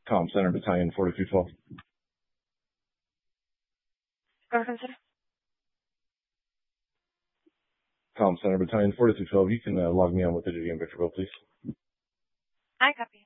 Com Center Battalion 4212. Go consider. Com Center Battalion 4212, you can log me on with the duty on Victorville, please. I copy.